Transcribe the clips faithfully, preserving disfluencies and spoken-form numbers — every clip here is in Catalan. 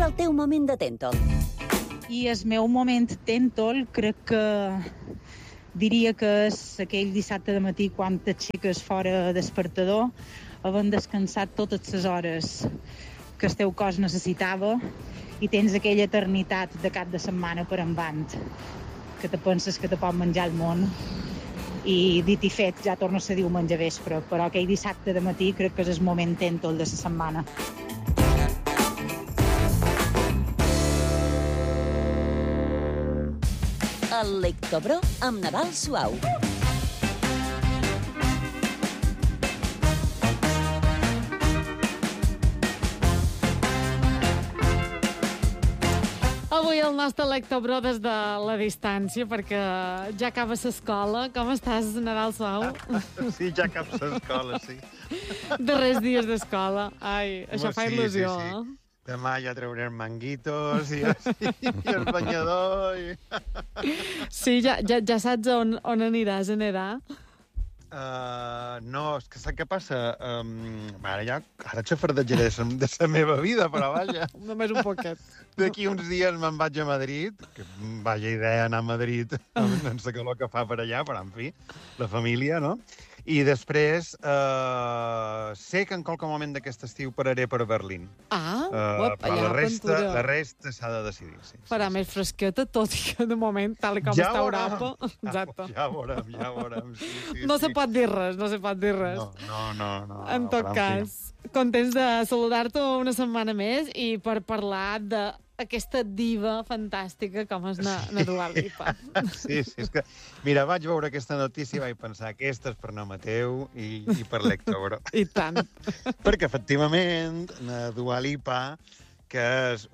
el teu moment de tèntol? I el meu moment tèntol crec que diria que és aquell dissabte de matí quan t'aixeques fora despertador, havent descansat totes les hores que el teu cos necessitava i tens aquella eternitat de cap de setmana per endavant, que te penses que te pot menjar el món. I dit i fet, ja torna a ser diumenge vespre, però aquell dissabte de matí crec que és el moment tèntol de la setmana. El Lectobro amb Nadal Suau. Avui el nostre Lectobro des de la distància, perquè ja acaba l'escola. Com estàs, Nadal Suau? Sí, ja cap l'escola, sí. Darrers dies d'escola. Ai, això Home, fa sí, il·lusió, sí, sí. eh? Demà ja traurem manguitos i, i el banyador. I... Sí, ja, ja, ja saps on, on aniràs a nedar? Uh, no, és que saps què passa? Um, ara ja, ara xafardejaré de la meva vida, però vaja. Només un poquet. D'aquí uns dies me'n vaig a Madrid, que vaja idea anar a Madrid, en la calor que fa per allà, però en fi, la família, no? I després uh, sé que en qualque moment d'aquest estiu pararé per Berlín. Ah, uh, uop, però allà la resta, aventura. la resta s'ha de decidir. Sí, Farà sí, més fresqueta, tot i que de moment, tal com ja està veurem. Europa... Exacte. Ja, ja veurem, ja veurem. Sí, sí, no sí. se pot dir res, no se pot dir res. No, no, no. no en no, tot però, cas, en contents de saludar-te una setmana més i per parlar d'aquesta diva fantàstica com és na, na Dua Lipa. Sí, sí, és que... Mira, vaig veure aquesta notícia i vaig pensar aquesta és per no Mateu i, i per l'Hector. I tant. Perquè, efectivament, na Dua Lipa, que és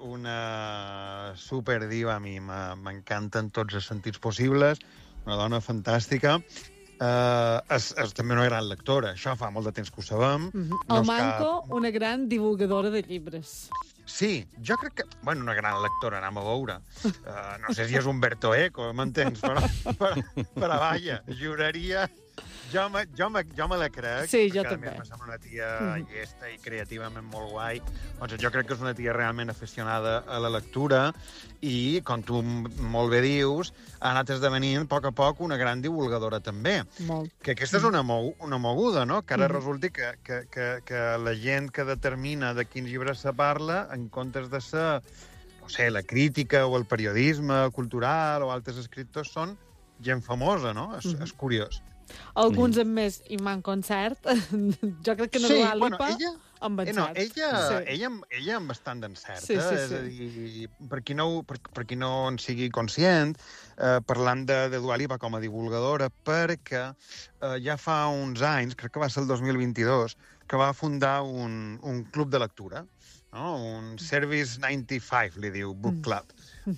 una superdiva, a mi m'encanta en tots els sentits possibles, una dona fantàstica, Uh, és, és també una gran lectora. Això fa molt de temps que ho sabem. Mm-hmm. No El Manco, cap... una gran divulgadora de llibres. Sí, jo crec que... Bueno, una gran lectora, anem a veure. Uh, no sé si és Umberto Eco, m'entens? Però, però, però vaja, juraria... Jo me, jo, me, jo me la crec, sí, jo perquè també. a més me sembla una tia mm. llesta i creativament molt guai. Doncs jo crec que és una tia realment aficionada a la lectura i, com tu molt bé dius, ha anat esdevenint a poc a poc una gran divulgadora també. Molt. Que aquesta és una, mou, una moguda, no? Que ara mm. resulti que, que, que, que la gent que determina de quins llibres se parla, en comptes de ser, no sé, la crítica o el periodisme cultural o altres escriptors, són gent famosa, no? És, mm. és curiós. Alguns amb més i man concert. Jo crec que no sí, Dua Lipa bueno, ella, amb eh, no, encert. ella, sí. ella, ella amb bastant d'encert. Sí, sí, eh? sí. És a dir, per qui no, per, per qui no en sigui conscient, eh, parlant de, de Dua Lipa com a divulgadora, perquè eh, ja fa uns anys, crec que va ser el dos mil vint-i-dos, que va fundar un, un club de lectura, no? Un Service noranta-cinc, li diu, Book Club. Mm.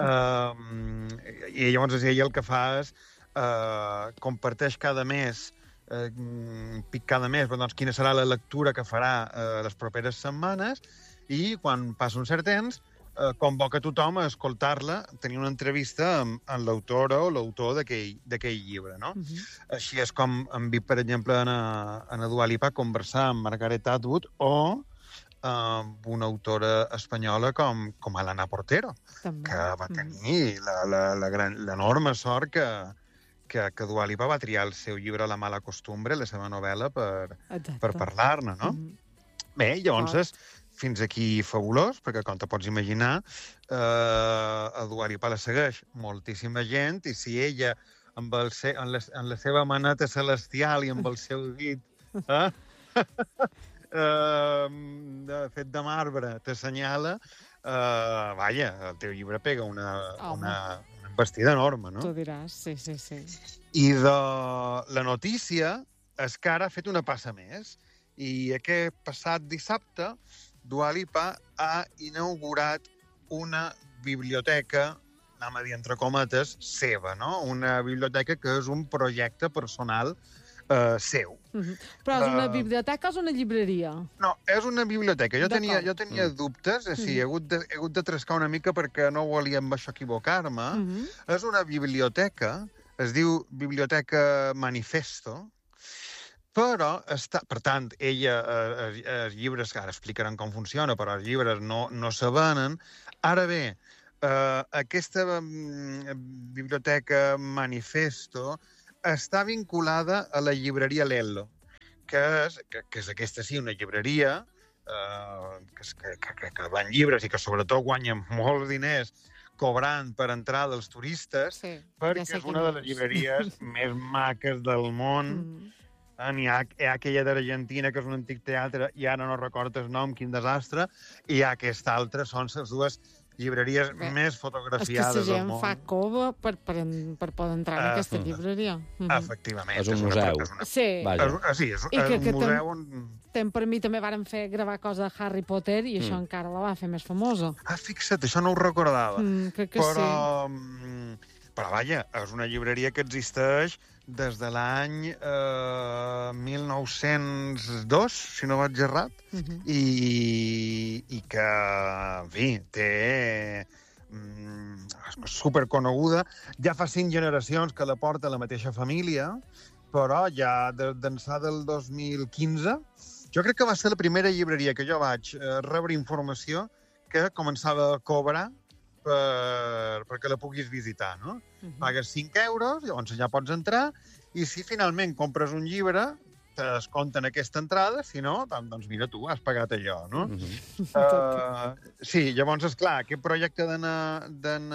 Uh, I llavors ella el que fa és Uh, comparteix cada mes, uh, pic cada mes, però, doncs, quina serà la lectura que farà uh, les properes setmanes i quan passa un cert temps uh, convoca tothom a escoltar-la, tenir una entrevista amb, amb l'autora o l'autor d'aquell llibre, no? Uh-huh. Així és com hem vist, per exemple, en a, en a Dua Lipa conversar amb Margaret Atwood o amb una autora espanyola com, com Elena Portero, també. Que va tenir l'enorme sort que que, que Dua Lipa va triar el seu llibre La mala costumbre, la seva novel·la, per, per parlar-ne, no? Mm. Bé, llavors, és fins aquí fabulós, perquè, com te pots imaginar, eh, a Dua Lipa la segueix moltíssima gent, i si ella, amb, el se, amb, la, amb la seva maneta celestial i amb el seu dit, eh? eh, fet de marbre, t'assenyala, eh, vaja, el teu llibre pega una... una vestida enorme, no? Tu diràs, sí, sí, sí. I de la notícia és que ara ha fet una passa més. I aquest passat dissabte, Dua Lipa ha inaugurat una biblioteca, anem a dir entre cometes, seva, no? Una biblioteca que és un projecte personal eh, seu. Uh-huh. Però és una uh, biblioteca o és una llibreria? No, és una biblioteca. Jo tenia, jo tenia mm. dubtes, eh, sí, uh-huh. he, hagut de, he hagut de trescar una mica perquè no volia amb això equivocar-me. Uh-huh. És una biblioteca, es diu Biblioteca Manifesto, Però, està, per tant, ella, eh, els, els llibres, que ara explicaran com funciona, però els llibres no, no se venen. Ara bé, eh, aquesta mm, biblioteca Manifesto està vinculada a la llibreria Lello, que és, que, que és aquesta, sí, una llibreria eh, que, que, que, que van llibres i que sobretot guanyen molts diners cobrant per entrar dels turistes, Sí, perquè ja sé és una de les quin llibreries més maques del món. Mm. Eh, N'hi ha, hi ha aquella d'Argentina, que és un antic teatre, i ara no recordo el nom, quin desastre, i hi ha aquesta altra, són les dues llibreries Bé, més És que fotografiades la del gent món. fa cova per, per, per poder entrar en Ah, aquesta sí. llibreria. Mhm. Efectivament. És un una- museu. És una, Sí, Vaja. és, ah, sí, és, I és que- un que museu on... tem, per mi també varen fer gravar cosa de Harry Potter i això Mm. encara la va fer més famosa. Ah, fixa't, això no ho recordava. Mm, crec que però, mm, però, vaja, és una llibreria que existeix des de l'any eh, mil nou-cents dos, si no vaig errat, sí. Mhm. i, i que, en fi, té... Mm, és superconeguda. Ja fa cinc generacions que la porta la mateixa família, però ja de- d'ençà del dos mil quinze, jo crec que va ser la primera llibreria que jo vaig eh, rebre informació que començava a cobrar per, perquè la puguis visitar, no? Mhm. Pagues cinc euros, llavors ja pots entrar, i si finalment compres un llibre, te descompten aquesta entrada, si no, doncs, doncs mira tu, has pagat allò, no? Mhm. Uh, sí, llavors, és clar, aquest projecte d'anar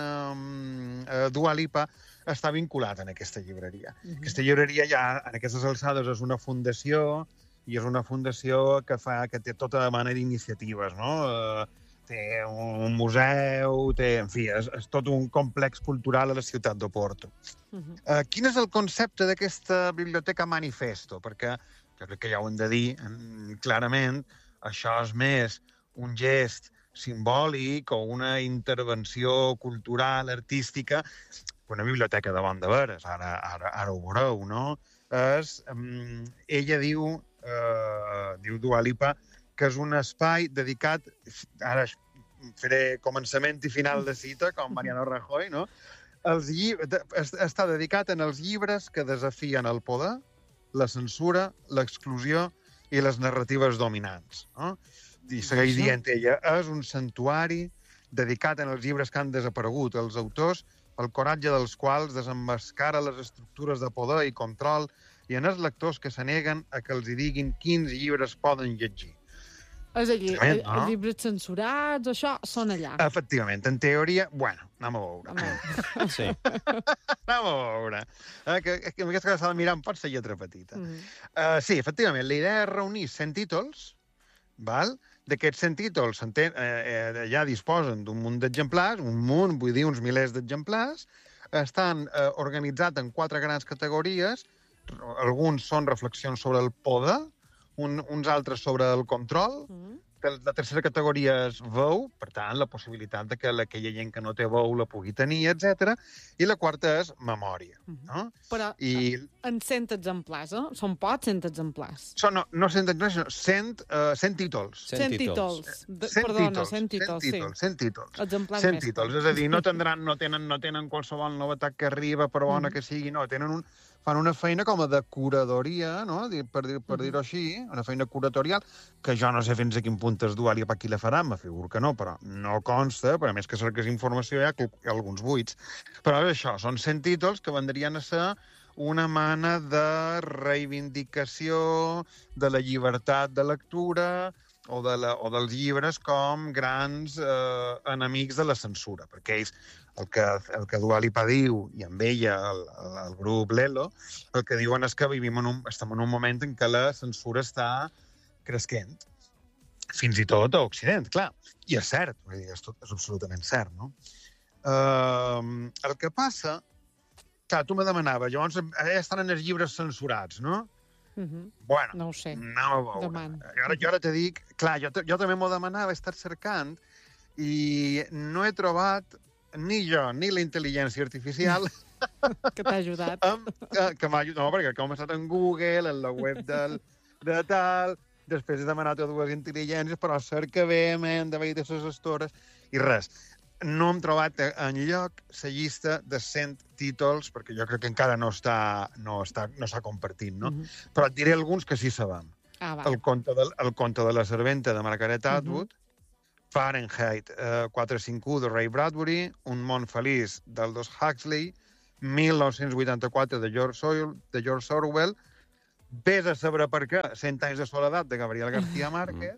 um, uh, Dua Lipa està vinculat en aquesta llibreria. Mhm. Aquesta llibreria ja, en aquestes alçades, és una fundació, i és una fundació que fa que té tota mena d'iniciatives, no? Uh, té un museu, té, en fi, és, és tot un complex cultural a la ciutat d'Oporto. Mhm. Uh, quin és el concepte d'aquesta biblioteca Manifesto? Perquè jo crec que ja ho hem de dir mm, clarament, això és més un gest simbòlic o una intervenció cultural, artística, una biblioteca de bon de veres, ara, ara, ara ho veureu, no? És, um, ella diu, uh, diu Dua Lipa, que és un espai dedicat, ara faré començament i final de cita, com Mariano Rajoy, no? Els llibres, està dedicat en els llibres que desafien el poder, la censura, l'exclusió i les narratives dominants. No? I segueix dient ella, és un santuari dedicat en els llibres que han desaparegut, els autors, el coratge dels quals desemmascara les estructures de poder i control i en els lectors que se neguen a que els hi diguin quins llibres poden llegir. És a dir, Tremend, no? no? Els llibres censurats, això, són allà. Efectivament, en teoria, bueno, anem a veure. Home. Sí. Anem a veure. Eh, que, que amb aquesta cosa s'ha de mirar amb potser lletra petita. Mm. Uh, sí, efectivament, la idea és reunir cent títols, val? D'aquests cent títols eh, eh, ja disposen d'un munt d'exemplars, un munt, vull dir, uns milers d'exemplars, estan eh, organitzats en quatre grans categories, alguns són reflexions sobre el poder, un, uns altres sobre el control, Mm. la tercera categoria és veu, per tant, la possibilitat de que aquella gent que no té veu la pugui tenir, etcètera. I la quarta és memòria. No? Però I en cent exemplars, eh? Són pocs cent exemplars. són, no, no cent, no, cent, uh, cent títols. Cent Cent títols. títols. De, Cent perdona, títols, cent títols, cent títols, cent títols. sí. Exemplars cent més títols, pocs. és a dir, no tindran, no tenen, no tenen qualsevol novetat que arriba, per bona Mhm. que sigui, no, tenen un, fan una feina com a de curadoria, no? Dir- per, dir, per Mhm. dir-ho així, una feina curatorial, que jo no sé fins a quin punt és dual i per qui la farà, me figuro que no, però no consta, però a més que cerques informació hi ha, hi ha alguns buits. Però és això, són cent títols que vendrien a ser una mena de reivindicació de la llibertat de lectura o, de la, o dels llibres com grans eh, enemics de la censura, perquè ells, el que, el que Dua Lipa diu, i amb ella el, el, el grup Lello, el que diuen és que vivim en un, estem en un moment en què la censura està cresquent, fins i tot a Occident, clar. I és cert, vull dir, és, tot, és absolutament cert, no? Uh, el que passa... Clar, tu me demanaves, llavors eh, estan en els llibres censurats, no? Mhm. Bueno, No ho sé. anem a veure. Demano. Jo ara, jo ara te dic... Clar, jo, jo també m'ho demanava, he estat cercant, i no he trobat ni jo ni la intel·ligència artificial Que t'ha ajudat. amb, que, que m'ha ajudat. No, perquè com he estat en Google, en la web del, de tal, després he demanat a dues intel·ligències, però cerca vehement de veure les estores, i res. no hem trobat enlloc la llista de cent títols, perquè jo crec que encara no està no està, no s'ha compartit, no? Uh -huh. Però et diré alguns que sí sabem. Ah, va. El conte de, el conte de la serventa, de Margaret Atwood, uh -huh. Fahrenheit eh, quatre cinc u, de Ray Bradbury, Un món feliç, d'Aldous Huxley, mil nou-cents vuitanta-quatre, de George Orwell, de George Orwell, Vés a saber per què, Cent anys de soledat, de Gabriel García Márquez,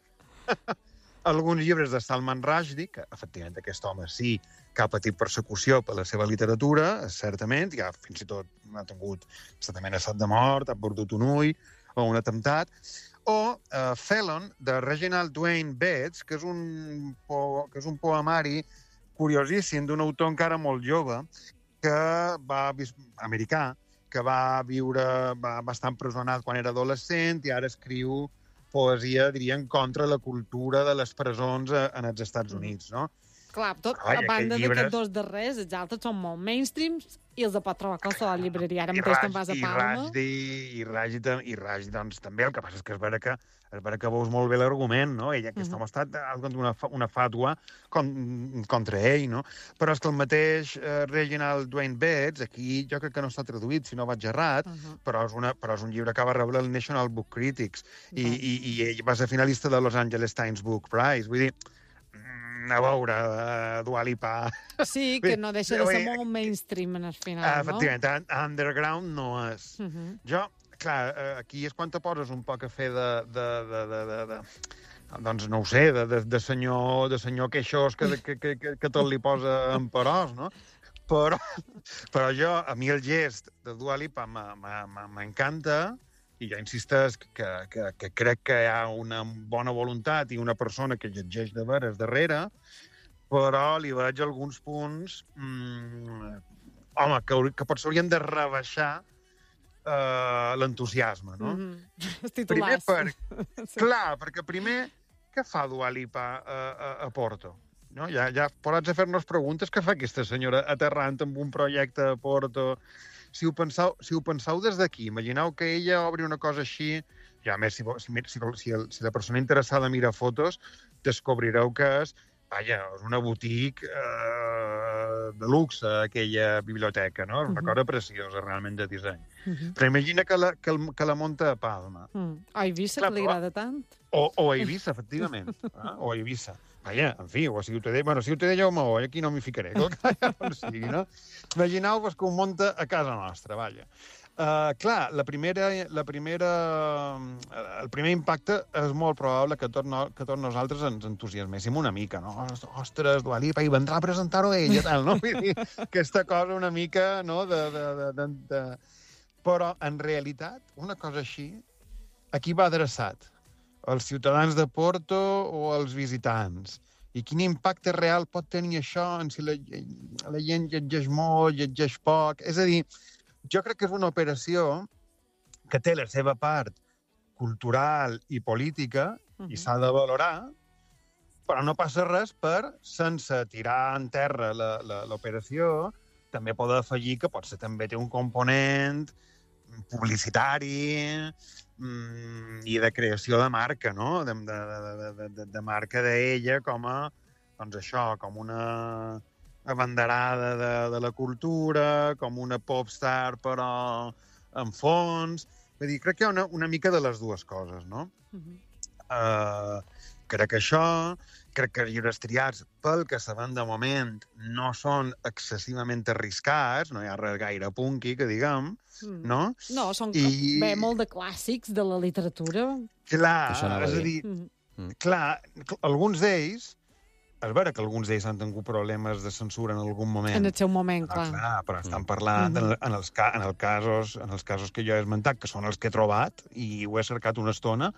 alguns llibres de Salman Rushdie, que, efectivament, aquest home sí que ha patit persecució per la seva literatura, certament, ja fins i tot ha tingut estat amenaçat de mort, ha perdut un ull, o un atemptat, o uh, Felon, de Reginald Dwayne Bates, que és un, po que és un poemari curiosíssim d'un autor encara molt jove, que va americà, que va viure, va, va estar empresonat quan era adolescent i ara escriu poesia, diríem, contra la cultura de les presons a, en els Estats Units, no? Clar, tot, Ai, a banda llibres... d'aquests dos darrers, els altres són molt mainstreams i els de pot trobar a qualsevol llibreria. Ara mateix te'n vas a Palma. I Rushdie, i Rushdie, doncs, també. El que passa és que és vera que, és vera que veus molt bé l'argument, no? Ell, aquest uh -huh. home ha estat una, una fàtua con, contra ell, no? Però és que el mateix eh, Reginald Dwayne Bates, aquí jo crec que no està traduït, si no vaig errat, uh -huh. però, és una, però és un llibre que va rebre el National Book Critics i, uh -huh. i, i ell va ser finalista de Los Angeles Times Book Prize. Vull dir, a veure, uh, Dua Lipa... Sí, que no deixa de ser molt mainstream en el final, uh, no? Efectivament, underground no és. Uh -huh. Jo, clar, aquí és quan te poses un poc a fer de... de, de, de, de, de doncs no ho sé, de, de, de senyor, de senyor queixós que, que, que, que tot li posa en peròs, no? Però, però jo, a mi el gest de Dua Lipa m'encanta, i jo insisteix que, que, que crec que hi ha una bona voluntat i una persona que llegeix de veres darrere, però li veig alguns punts mmm, home, que, que potser haurien de rebaixar uh, l'entusiasme, no? Mm-hmm. Els titulars. Primer per, sí. Clar, perquè primer, què fa Dua Lipa a, a, a Porto? No? Ja, ja pots fer-nos preguntes. Què fa aquesta senyora aterrant amb un projecte a Porto? Si ho penseu, si ho penseu des d'aquí, imagineu que ella obri una cosa així, ja més, si, si, si, si, el, si la persona interessada mira fotos, descobrireu que és, vaja, és una boutique eh, de luxe, aquella biblioteca, no? És una uh -huh. cosa preciosa, realment, de disseny. Uh -huh. Però imagina que la, que, el, que la munta a Palma. Mm. O a Eivissa, que li agrada tant. O, o a Eivissa, efectivament. ah? O a Eivissa. Vaja, en fi, o a Ciutadella... Bueno, Ciutadella o Maó, aquí no m'hi ficaré, que no sigui, no? Imagineu-vos que ho munta a casa nostra, vaja. Uh, clar, la primera, la primera, uh, el primer impacte és molt probable que tot, no, que tots nosaltres ens entusiasméssim una mica, no? Ostres, Dua Lipa, i vendrà a presentar-ho ella, tal, no? Vull dir, aquesta cosa una mica, no?, de, de, de, de, de... Però, en realitat, una cosa així, a qui va adreçat? Els ciutadans de Porto o els visitants? I quin impacte real pot tenir això en si la, la gent llegeix molt, llegeix poc? És a dir, jo crec que és una operació que té la seva part cultural i política, uh -huh. i s'ha de valorar, però no passa res per, sense tirar en terra l'operació, també pot afegir que potser també té un component publicitari mm, i de creació de marca, no? De, de, de, de, de marca d'ella com a, doncs això, com una abanderada de, de la cultura, com una popstar, però en fons. Vull dir, crec que hi ha una, una mica de les dues coses, no? Uh-huh. uh, crec que això, crec que els llibres triats, pel que sabem de moment, no són excessivament arriscats, no hi ha res gaire punky, que diguem, mm. no? No, són I... bé, molt de clàssics de la literatura. Clar, és a dir, mm. clar, alguns d'ells, és vera que alguns d'ells han tingut problemes de censura en algun moment. En el seu moment, ah, clar. clar. Però estan parlant mm-hmm. en, en, els, en, els casos, en els casos que jo he esmentat, que són els que he trobat, i ho he cercat una estona.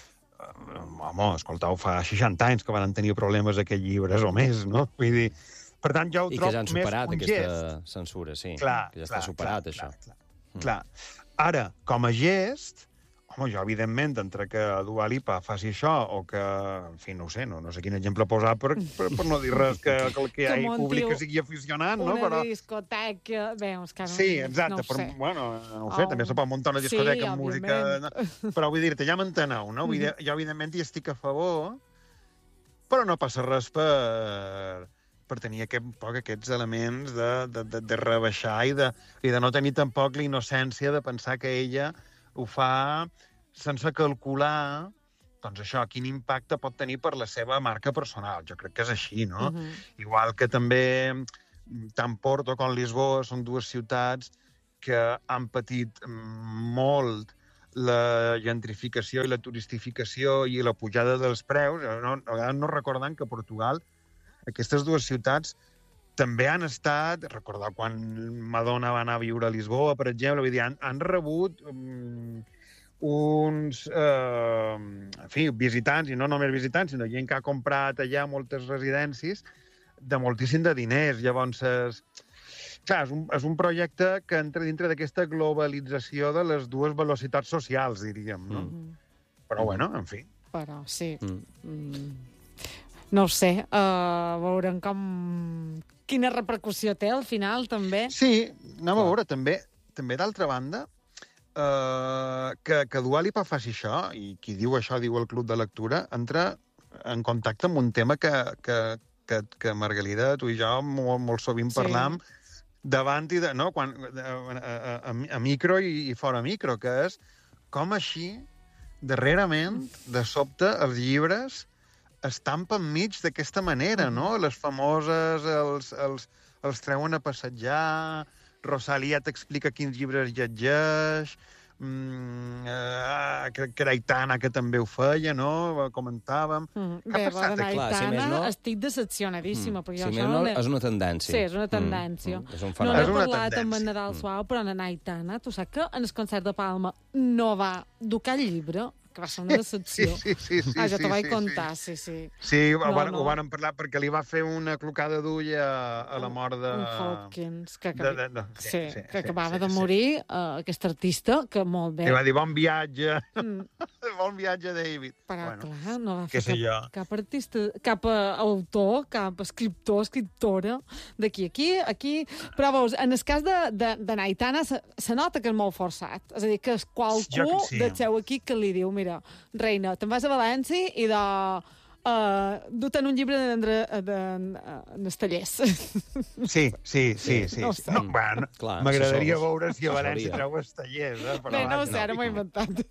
Home, escoltau, fa seixanta anys que van tenir problemes aquests llibres o més, no? Vull dir, per tant, jo ho I trobo que ja han superat més aquesta censura, sí. Clar, que ja clar, està superat, clar, això. Clar, clar, mm. clar. Ara, com a gest, home, jo, evidentment, entre que Dua Lipa faci això o que, en fi, no ho sé, no, no sé quin exemple posar per, per, per no dir res que, que el que hi ha públic que sigui aficionat, no? Una però... discoteca... Bé, és que no, sí, exacte, no però, sé. bueno, no ho sé, oh. també se pot muntar una discoteca sí, amb música... No? Però vull dir-te, ja m'enteneu, no? Vull dir, jo, evidentment, hi estic a favor, però no passa res per, per tenir aquest, un poc aquests elements de, de, de, de rebaixar i de, i de no tenir tampoc la innocència de pensar que ella ho fa sense calcular doncs això, quin impacte pot tenir per la seva marca personal. Jo crec que és així, no? Uh-huh. Igual que també tant Porto com Lisboa són dues ciutats que han patit molt la gentrificació i la turistificació i la pujada dels preus. No, a vegades no recordant que a Portugal aquestes dues ciutats també han estat, recordar quan Madonna va anar a viure a Lisboa, per exemple, vull dir, han, han rebut um, uns eh, en fi, visitants, i no només visitants, sinó gent que ha comprat allà moltes residències de moltíssim de diners. Llavors, és, clar, és un, és un projecte que entra dintre d'aquesta globalització de les dues velocitats socials, diríem, no? Mm-hmm. Però, bueno, en fi. Però, sí. Mm. Mm. No ho sé, uh, veurem com... Quina repercussió té al final, també. Sí, anem a veure, també, també d'altra banda, uh, que, que Dua Lipa faci això, i qui diu això, diu el Club de Lectura, entra en contacte amb un tema que, que, que, que Margalida, tu i jo, molt, molt sovint parlam, sí. davant i de... No? Quan, a, a, a, a micro i, i fora micro, que és com així, darrerament, de sobte, els llibres estampen mig d'aquesta manera, no? Les famoses els, els, els treuen a passejar, Rosalia t'explica quins llibres llegeix, mm, eh, que, que era Aitana, que també ho feia, no? Comentàvem. Mm, bé, bona Aitana, si no... estic decepcionadíssima. Mm, si més no, és una tendència. Sí, és una tendència. Mm, és un no n'he parlat amb en Nadal Suau, però en Aitana, tu saps que en el concert de Palma no va dur cap llibre, que va ser una decepció. Sí, sí, sí. Ah, ja sí, t'ho vaig sí, contar, sí. sí, sí. Sí, ho, no, van, no. ho van parlar perquè li va fer una clocada d'ull a, a la mort de... Un Hopkins, que, de, de, de, sí, sí, sí, sí, que acabava sí, de sí. morir, uh, aquest artista, que molt bé... Que va dir, bon viatge, mm. bon viatge, David. Però, bueno, clar, no va fer cap, cap artista, cap autor, cap escriptor, escriptora, d'aquí aquí, aquí... Però, veus, en el cas de, de, de Naitana se, se nota que és molt forçat. És a dir, que és qualcú sí. del seu equip que li diu, mira, reina, te'n vas a València i de... Uh, du-te'n un llibre de, de, de, de, de tallers. Sí, sí, sí. sí, no sí. No, bueno, m'agradaria veure si a València treu els tallers. Eh? Bé, no ho sé, ara m'ho he inventat.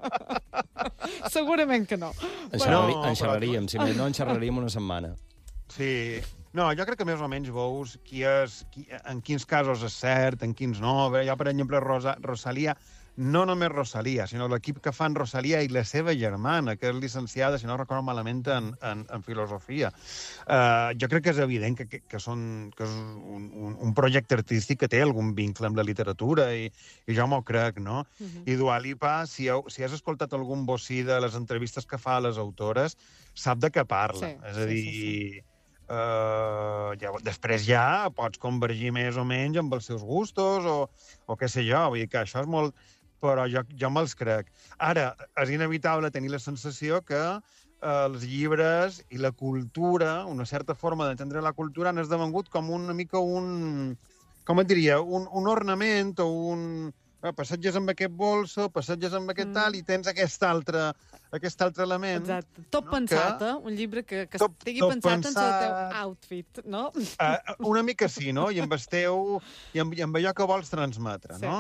Segurament que no. En xerraríem, en xerraríem, si no en xerraríem una setmana. Sí. No, jo crec que més o menys veus qui és, qui, en quins casos és cert, en quins no. Jo, per exemple, Rosa, Rosalia... No només Rosalia, sinó l'equip que fan Rosalia i la seva germana, que és llicenciada, si no recordo malament, en, en, en filosofia. Uh, jo crec que és evident que, que, que, són, que és un, un, un projecte artístic que té algun vincle amb la literatura, i, i jo m'ho crec, no? Uh-huh. I Dua Lipa, si, heu, si has escoltat algun bocí de les entrevistes que fa a les autores, sap de què parla. Sí, és a dir... Sí, sí, sí. Uh, ja, després ja pots convergir més o menys amb els seus gustos o, o què sé jo, vull dir que això és molt... però jo, jo me'ls crec. Ara, és inevitable tenir la sensació que eh, els llibres i la cultura, una certa forma d'entendre la cultura, han esdevengut com una mica un... com et diria? Un, un ornament o un... Eh, passatges amb aquest bolso, passatges amb aquest mm. tal, i tens aquest altre, aquest altre element. Exacte. Tot no? pensat, que... eh? Un llibre que, que tot, estigui tot pensat, pensat en el teu outfit, no? Uh, una mica sí, no? I amb el teu... I amb, i amb allò que vols transmetre, sí. no?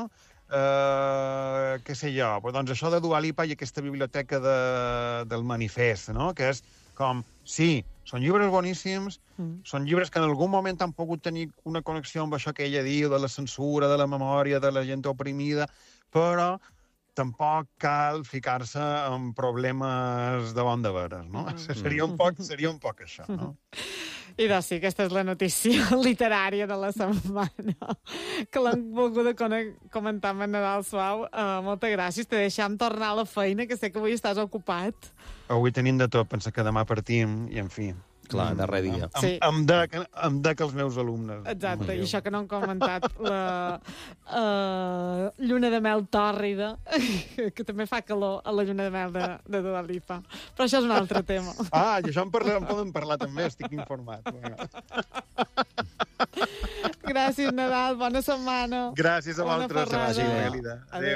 Uh, què sé jo, però doncs això de Dua Lipa i aquesta biblioteca de, del manifest, no? Que és com, sí, són llibres boníssims, mm. són llibres que en algun moment han pogut tenir una connexió amb això que ella diu, de la censura, de la memòria, de la gent oprimida, però tampoc cal ficar-se en problemes de bon de veres, no? Mm. Seria, un poc, seria un poc això, no? I doncs sí, aquesta és la notícia literària de la setmana, que l'hem volgut comentar amb en Nadal Suau. Uh, moltes gràcies, te deixem tornar a la feina, que sé que avui estàs ocupat. Avui tenim de tot, pensa que demà partim, i en fi... Clar, darrer dia. Sí. Em, em, dec, em dec els meus alumnes. Exacte, i això que no hem comentat, la uh, lluna de mel tòrrida, que també fa calor a la lluna de mel de, de Dua Lipa. Però això és un altre tema. Ah, i això en, parlem, en podem parlar també, estic informat. Bueno. Gràcies, Nadal, bona setmana. Gràcies a vosaltres. Adéu. Adéu.